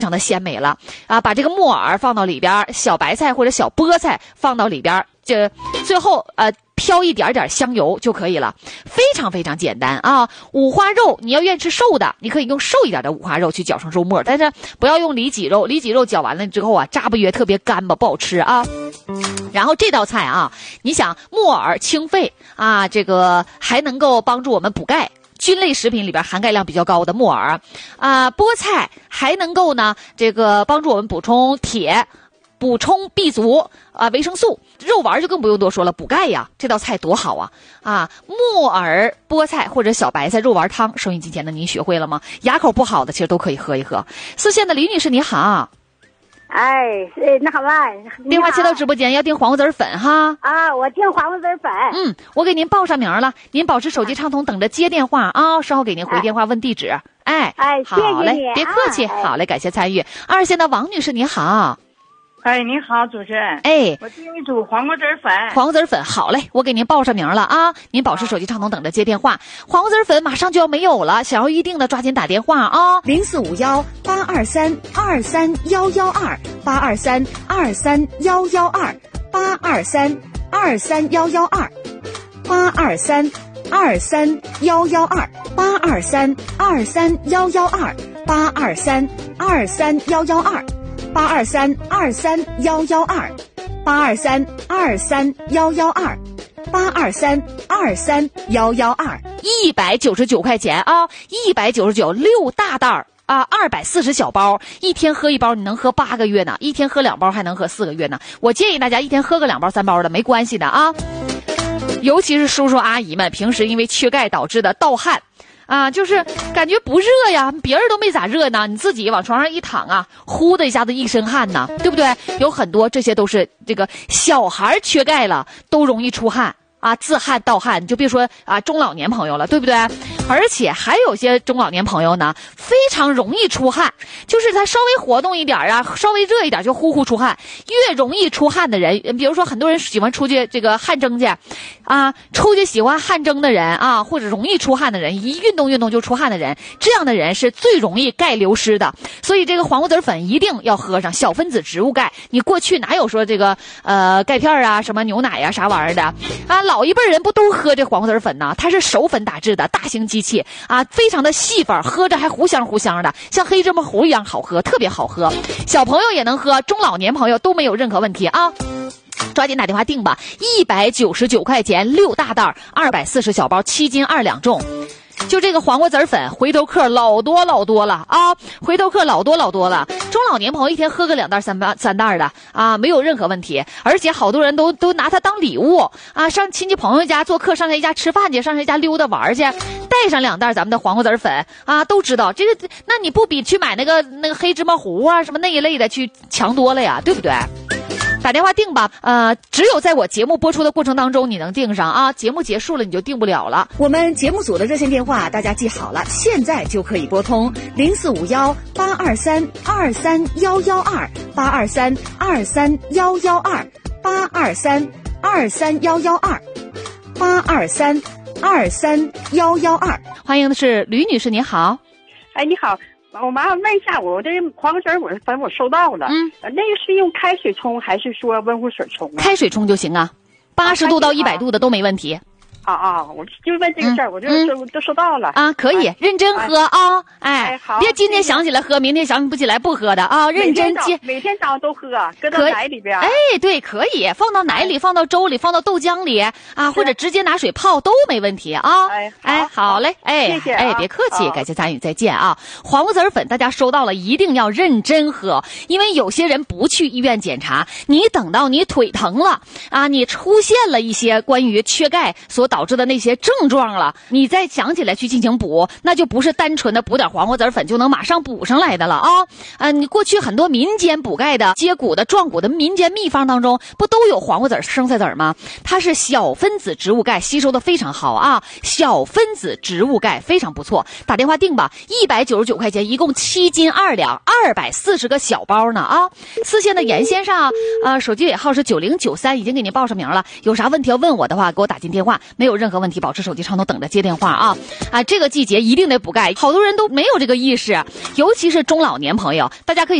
常的鲜美了啊！把这个木耳放到里边，小白菜或者小菠菜放到里边，这最后飘一点点香油就可以了，非常非常简单啊！五花肉你要愿意吃瘦的，你可以用瘦一点的五花肉去搅成肉末，但是不要用里脊肉，里脊肉搅完了之后啊，扎不约，特别干巴，不好吃啊。然后这道菜啊，你想木耳清肺啊，这个还能够帮助我们补钙。菌类食品里边含钙量比较高的木耳菠菜还能够呢这个帮助我们补充铁，补充 B 族维生素。肉丸就更不用多说了，补钙呀，这道菜多好啊！木耳菠菜或者小白菜肉丸汤，收音机前的您学会了吗？牙口不好的其实都可以喝一喝。四线的李女士你好。 哎，那好吧， 电话接到直播间，要订黄瓜子粉哈。 啊，我订黄瓜子粉。 我给您报上名了，您保持手机畅通，等着接电话啊，稍后给您回电话问地址。好嘞，别客气，好嘞，感谢参与。二线的王女士你好。 哎，你好，主持人。我订一组黄瓜子粉。 黄瓜子粉，好嘞，我给您报上名了啊！您保持手机畅通，等着接电话。黄瓜子粉马上就要没有了，想要预定的抓紧打电话啊！823232112188232311218823223112，199块钱啊，199，6大袋儿。240小包，一天喝一包，你能喝8个月呢，一天喝2包还能喝4个月呢。我建议大家一天喝个2包3包的没关系的啊，尤其是叔叔阿姨们平时因为缺钙导致的盗汗就是感觉不热呀，别人都没咋热呢，你自己往床上一躺啊，呼的一下子一身汗呢，对不对？有很多这些都是这个小孩缺钙了都容易出汗自汗盗汗，你就别说中老年朋友了，对不对？而且还有些中老年朋友呢，非常容易出汗，就是他稍微活动一点稍微热一点就呼呼出汗。越容易出汗的人，比如说很多人喜欢出去这个汗蒸去出去喜欢汗蒸的人或者容易出汗的人，一运动就出汗的人，这样的人是最容易钙流失的。所以这个黄瓜子粉一定要喝上小分子植物钙。你过去哪有说这个钙片什么牛奶啥玩意儿的老一辈人不都喝这黄瓜子粉呢？它是手粉打制的大型机器非常的细粉，喝着还糊香糊香的，像黑芝麻糊一样好喝，特别好喝。小朋友也能喝，中老年朋友都没有任何问题抓紧打电话订吧，199块钱6大袋，240小包，7斤2两重。就这个黄瓜子粉，回头客老多了回头客老多了。中老年朋友一天喝个2袋3袋的没有任何问题。而且好多人都拿它当礼物上亲戚朋友家做客，上谁家吃饭去，上谁家溜达玩去，带上2袋咱们的黄瓜子粉都知道这个，那你不比去买那个黑芝麻糊什么那一类的去强多了呀，对不对？打电话订吧，只有在我节目播出的过程当中你能订上节目结束了你就订不了了。 我们节目组的热线电话大家记好了，现在就可以拨通，0451-823-23112823-23112823-231122，823-231122。 欢迎的是吕女士，你好。 哎，你好，我麻烦问一下，我这黄瓜汁粉我收到了，那个是用开水冲还是说温乎水冲开水冲就行80度到100度的都没问题。 我就问这个事儿，我就都收到了可以认真喝好， 别今天想起来喝，明天想不起来不喝的认真接。 每天早上都喝，搁到奶里边。 对，可以放到奶里，放到粥里，放到豆浆里或者直接拿水泡都没问题好嘞， 谢谢别客气，感谢参与，再见黄瓜子粉大家收到了，一定要认真喝，因为有些人不去医院检查，你等到你腿疼了你出现了一些关于缺钙所导致的那些症状了，你再想起来去进行补，那就不是单纯的补点黄瓜子粉就能马上补上来的了你过去很多民间补钙的接骨的壮骨的民间秘方当中不都有黄瓜子生菜籽吗？它是小分子植物钙，吸收的非常好小分子植物钙非常不错，打电话订吧，199块钱，一共7斤2两，240个小包呢四线的严先生手机尾号是9093，已经给您报上名了，有啥问题要问我的话给我打进电话， 没有任何问题，保持手机畅通，等着接电话啊！这个季节一定得补钙，好多人都没有这个意识，尤其是中老年朋友，大家可以